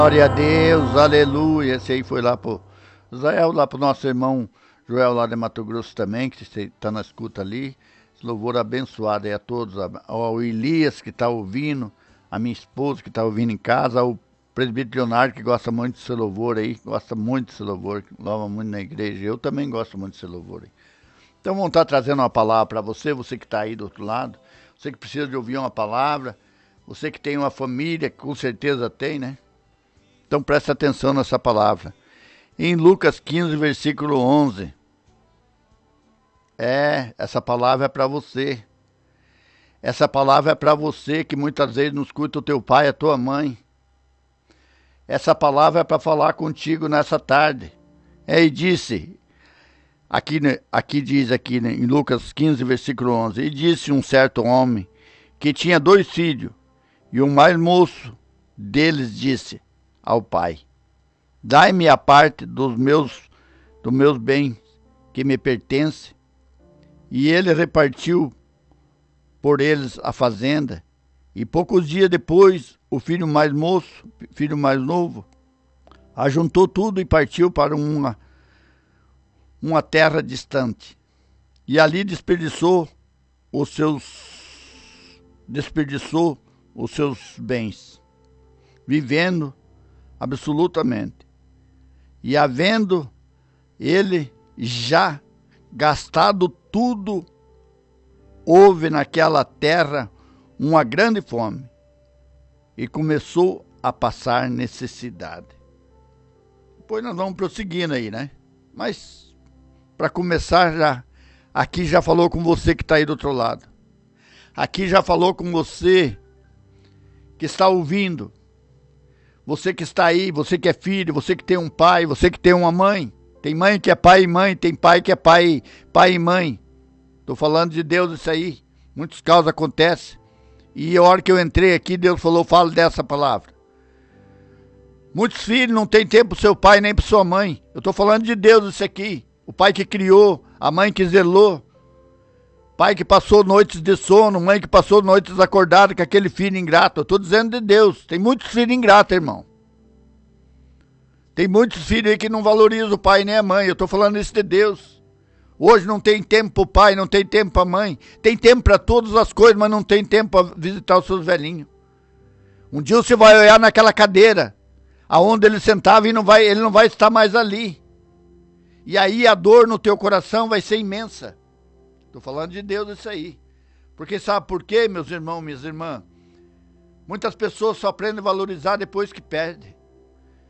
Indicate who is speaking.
Speaker 1: Glória a Deus, aleluia. Esse aí foi lá pro Israel, lá pro nosso irmão Joel lá de Mato Grosso também, que está na escuta ali. Esse louvor abençoado aí a todos, ao Elias que está ouvindo, a minha esposa que está ouvindo em casa, ao presbítero Leonardo que gosta muito desse louvor aí, gosta muito desse louvor, que louva muito na igreja. Eu também gosto muito desse louvor aí. Então vamos estar trazendo uma palavra para você, você que está aí do outro lado, você que precisa de ouvir uma palavra, você que tem uma família, que com certeza tem, né? Então presta atenção nessa palavra. Em Lucas 15, versículo 11. Essa palavra é para você. Essa palavra é para você que muitas vezes não escuta o teu pai, a tua mãe. Essa palavra é para falar contigo nessa tarde. E disse, aqui diz em Lucas 15, versículo 11. E disse um certo homem que tinha 2 filhos, e o mais moço deles disse ao pai: dai-me a parte dos meus bens que me pertence. E ele repartiu por eles a fazenda. E poucos dias depois, o filho mais moço, filho mais novo, ajuntou tudo e partiu para uma terra distante. E ali desperdiçou os seus bens, vivendo absolutamente. E havendo ele já gastado tudo, houve naquela terra uma grande fome e começou a passar necessidade. Depois nós vamos prosseguindo aí, né? Mas para começar, aqui já falou com você que está aí do outro lado. Aqui já falou com você que está ouvindo. Você que está aí, você que é filho, você que tem um pai, você que tem uma mãe. Tem mãe que é pai e mãe, tem pai que é pai e mãe. Estou falando de Deus isso aí. Muitos casos acontecem. E a hora que eu entrei aqui, Deus falou, fala dessa palavra. Muitos filhos não têm tempo para seu pai nem para sua mãe. Eu estou falando de Deus isso aqui. O pai que criou, a mãe que zelou. Pai que passou noites de sono, mãe que passou noites acordada com aquele filho ingrato. Eu estou dizendo de Deus. Tem muitos filhos ingratos, irmão. Tem muitos filhos aí que não valorizam o pai nem a mãe. Eu estou falando isso de Deus. Hoje não tem tempo para o pai, não tem tempo para a mãe. Tem tempo para todas as coisas, mas não tem tempo para visitar os seus velhinhos. Um dia você vai olhar naquela cadeira, aonde ele sentava, e ele não vai estar mais ali. E aí a dor no teu coração vai ser imensa. Estou falando de Deus isso aí. Porque sabe por quê, meus irmãos, minhas irmãs? Muitas pessoas só aprendem a valorizar depois que perdem.